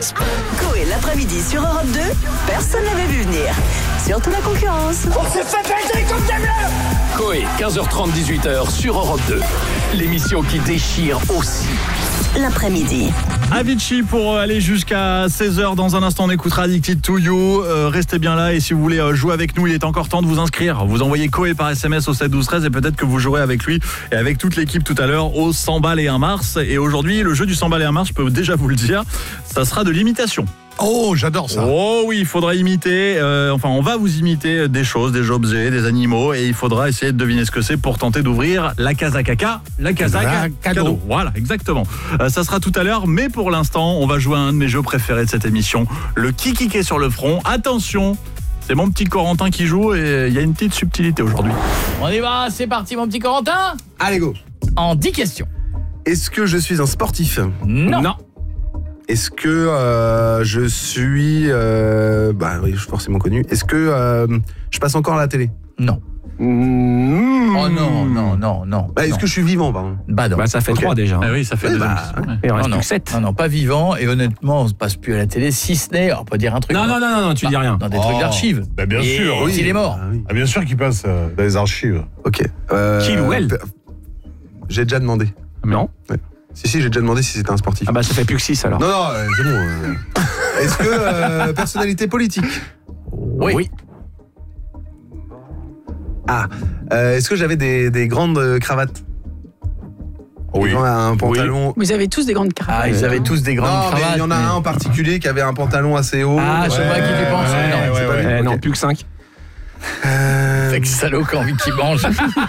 Coé l'après-midi sur Europe 2, personne l'avait vu venir. Surtout la concurrence. On s'est fait baiser comme des bleus. Coé, 15h30, 18h sur Europe 2. L'émission qui déchire aussi. L'après-midi. Avicii pour aller jusqu'à 16h. Dans un instant, on écoutera Addicted to You. Restez bien là et si vous voulez jouer avec nous, il est encore temps de vous inscrire. Vous envoyez Coé par SMS au 7 12 13 et peut-être que vous jouerez avec lui et avec toute l'équipe tout à l'heure au 100 balles et 1 mars. Et aujourd'hui, le jeu du 100 balles et 1 mars, je peux déjà vous le dire, ça sera de l'imitation. Oh, j'adore ça. Oh oui, il faudra imiter, on va vous imiter des choses, des objets, des animaux et il faudra essayer de deviner ce que c'est pour tenter d'ouvrir la case à caca, la case à cadeau. Voilà, exactement. Ça sera tout à l'heure, mais pour l'instant, on va jouer à un de mes jeux préférés de cette émission, le kikiqué sur le front. Attention, c'est mon petit Corentin qui joue et il y a une petite subtilité aujourd'hui. On y va, c'est parti mon petit Corentin. Allez go. En 10 questions. Est-ce que je suis un sportif? Non. Est-ce que je suis... oui, je suis forcément connu. Est-ce que je passe encore à la télé? Non. Oh non. Est-ce que je suis vivant, pardon? Bah non. Bah ça fait 3 déjà. Ah oui, ça fait 2. Et on reste plus que 7. Non, pas vivant. Et honnêtement, on se passe plus à la télé, si ce n'est, on peut dire un truc. Non, tu dis rien. Dans des trucs d'archives. Bah bien sûr. Oui. Il est mort. Ah, bien sûr qu'il passe dans les archives. Ok. Qui ou elle? J'ai déjà demandé. Non. Ouais. Si, j'ai déjà demandé si c'était un sportif. Ah bah ça fait plus que 6 alors. Non, c'est bon. Est-ce que personnalité politique? Oui. Est-ce que j'avais des grandes cravates? Oui. Un pantalon... Vous avez tous des grandes cravates. Ah, ils avaient tous des grandes Non, mais cravates. il y en a un en particulier qui avait un pantalon assez haut. Ah, je sais pas à qui tu penses. Non, c'est pas lui. Non, Ok. plus que 5. Avec ce salaud qui a envie qu'il mange.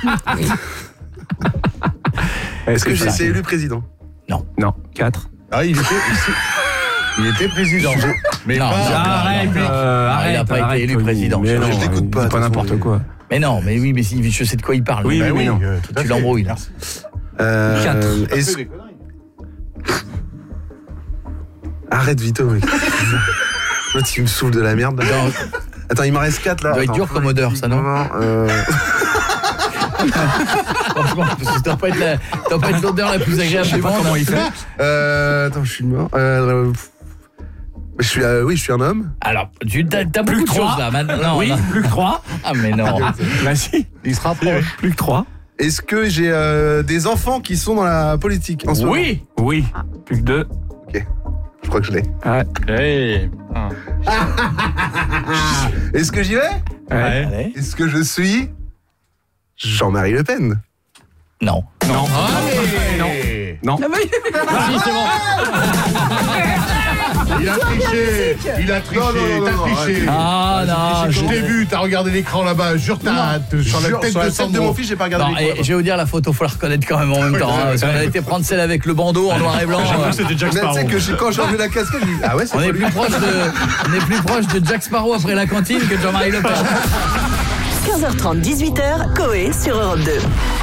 Est-ce que j'ai été élu président? Non, 4. Ah, il était président. Mais Non, pas... il n'a pas été élu président. Mais non, je l'écoute pas, dis de pas toute n'importe façon. quoi. Mais non, mais oui, mais je sais de quoi il parle. Oui, Bah oui, non. tout à Tu fait. l'embrouilles là. 4. Est-ce... Arrête Vito, mec. L'autre, il me saoule de la merde. Attends, il m'en reste 4 là. Ça doit être Attends. dur comme odeur, ça, non? Franchement, parce que t'as pas être l'odeur la plus agréable du monde. Comment il fait? Attends, je suis mort. Je suis un homme. Alors, t'as beaucoup de choses là maintenant. Oui, là. plus que 3. Ah mais non. Bah si, il se rapproche. Plus que 3. Est-ce que j'ai des enfants qui sont dans la politique en ce moment? Oui, plus que 2. Ok, je crois que je l'ai. Hey. Est-ce que j'y vais? Ouais. Allez. Est-ce que je suis Jean-Marie Le Pen? Non. Non. Non. Si, c'est bon. Il a triché. Non, T'as triché. Ah non. Je t'ai vu, t'as regardé l'écran là-bas. Jure, sur la tête Sur la tête de Sandro. mon fils, j'ai pas regardé Non, l'écran. et je vais vous dire, la photo, faut la reconnaître quand même en même temps. Hein, parce qu'on a été prendre celle avec le bandeau en noir et blanc. C'était Jack Mais tu Sparrow. sais que quand j'ai enlevé la casquette, j'ai dit ah ouais, c'est On pas est lui. plus proche de Jack Sparrow après la cantine que de Jean-Marie Le Pen. 15h30, 18h, Coé sur Europe 2.